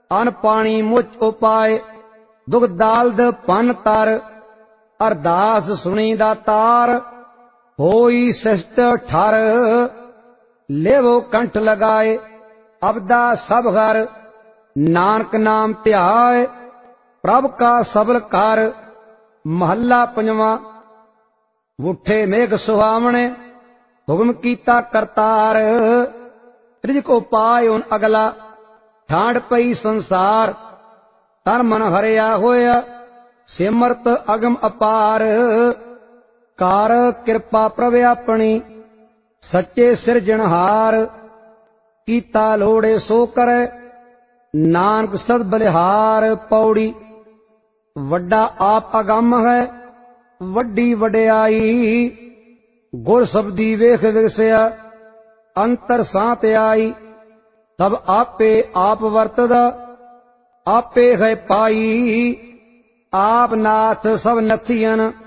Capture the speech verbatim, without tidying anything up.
अन पानी मुच उपाय दुख दालद पन तर अरदास सुनी दातार होई शिष्ट ठर लेवो कंठ लगाए अबदा सब घर नानक नाम ध्याय प्रभ का सबल कर महला पंजवा उठे मेघ सुहावने हुक्म कीता करतार रिजक उपाय उन अगला ठांड पई संसार तन मन हरिया होया सिमरत अगम अपार कार कृपा प्रभ अपनी सच्चे सिरजनहार कीता लोड़े सो करे नानक सद बलिहार पौड़ी वड्डा आप अगम है वड्डी वड्याई गुर शब्दी वेख विगसिया अंतर सांत आई तब आपे आप वर्तदा आपे है पाई आप नाथ सब नथियन